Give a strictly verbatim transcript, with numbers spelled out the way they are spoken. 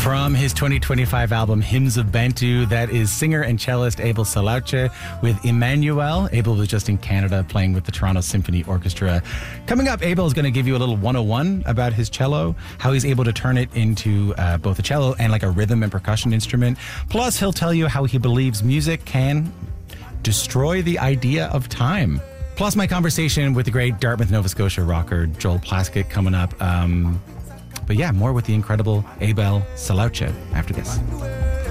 From his twenty twenty-five album, Hymns of Bantu, that is singer and cellist Abel Salauche with Emmanuel. Abel was just in Canada playing with the Toronto Symphony Orchestra. Coming up, Abel is going to give you a little one oh one about his cello, how he's able to turn it into uh, both a cello and like a rhythm and percussion instrument. Plus, he'll tell you how he believes music can destroy the idea of time. Plus, my conversation with the great Dartmouth, Nova Scotia rocker Joel Plaskett coming up. Um... But yeah, more with the incredible Abel Salauche after this.